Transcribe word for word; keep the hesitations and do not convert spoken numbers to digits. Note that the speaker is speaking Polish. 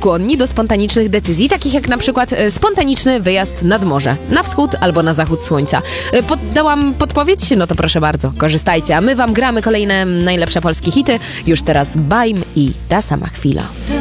skłonni do spontanicznych decyzji, takich jak na przykład e, spontaniczny wyjazd nad morze, na wschód albo na zachód słońca. E, Poddałam podpowiedź? No to proszę bardzo, korzystajcie, a my wam gramy kolejne najlepsze polskie hity. Już teraz Bajm i Ta sama chwila.